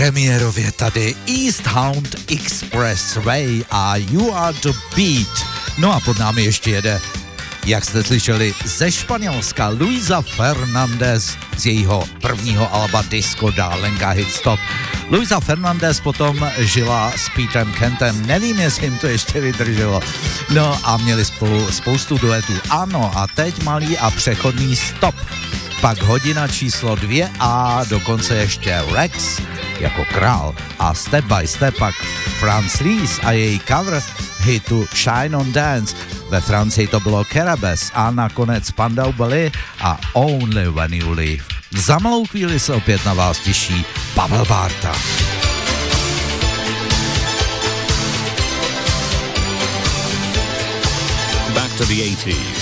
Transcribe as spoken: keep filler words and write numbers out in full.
Premiérově tady Easthound Expressway a You Are The Beat. No a pod námi ještě jede, jak jste slyšeli, ze Španělska Luisa Fernández z jejího prvního alba Disco Dálenka Hitstop. Luisa Fernández potom žila s Petrem Kentem, nevím, jestli jim to ještě vydrželo. No a měli spolu spoustu duetů. Ano, a teď malý a přechodný stop. Pak hodina číslo dvě a dokonce ještě Rex jako král a Step by Step pak Franz Lies a její cover hitu Shine on Dance. Ve Francii to bylo Carabes a nakonec Spandau Ballet a Only When You Leave. Za malou chvíli se opět na vás těší Pavel Bárta. Back to the eighties.